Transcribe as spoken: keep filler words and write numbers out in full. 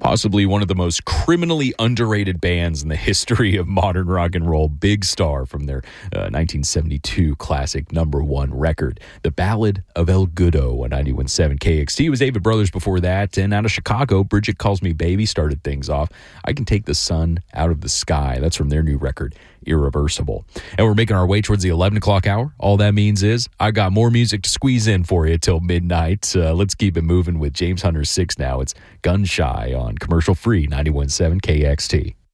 possibly one of the most criminally underrated bands in the history of modern rock and roll, Big Star, from their uh, nineteen seventy-two classic number one record, The Ballad of El Goodo on ninety-one point seven K X T. It was David Brothers before that, and out of Chicago, Bridget Calls Me Baby started things off. I Can Take the Sun Out of the Sky. That's from their new record, Irreversible. And we're making our way towards the eleven o'clock hour. All that means is I got more music to squeeze in for you till midnight. Uh, let's keep it moving with James Hunter six now. It's Gun Shy on commercial free ninety-one point seven K X T.